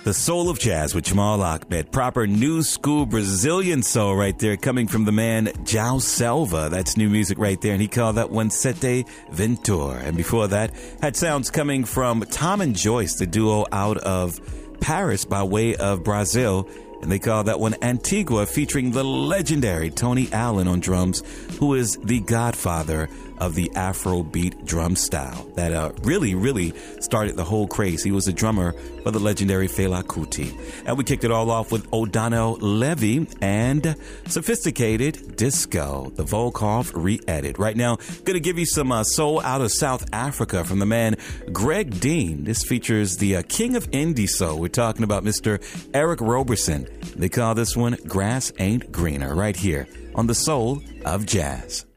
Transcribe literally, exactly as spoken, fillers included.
The Soul of Jazz with Jamal Ahmed. Proper new school Brazilian soul right there, coming from the man Jao Selva. That's new music right there, and he called that one Sete Ventur. And before that, had sounds coming from Tom and Joyce, the duo out of Paris by way of Brazil. And they call that one Antigua, featuring the legendary Tony Allen on drums, who is the godfather of the Afrobeat drum style that uh, really, really started the whole craze. He was a drummer for the legendary Fela Kuti. And we kicked it all off with O'Donnell Levy and Sophisticated Disco, the Volkov re-edit. Right now, going to give you some uh, soul out of South Africa from the man Greg Dean. This features the uh, king of indie soul. We're talking about Mister Eric Roberson. They call this one Grass Ain't Greener, right here on The Soul of Jazz.